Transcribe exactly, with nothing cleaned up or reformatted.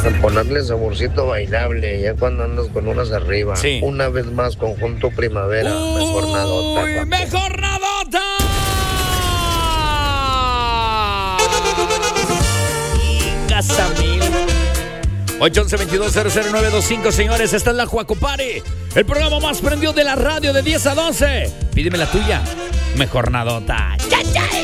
Ponerle saborcito bailable, ya cuando andas con unas arriba. Sí. Una vez más, conjunto primavera. Uy, mejor nadota. ¡Mejor nadota! Casa mil. ocho once, veintidós, cero cero nueve veinticinco, señores. Esta es la Juacopare, el programa más prendido de la radio de diez a doce. Pídeme la tuya. Mejor nadota. ¡Ya, ya!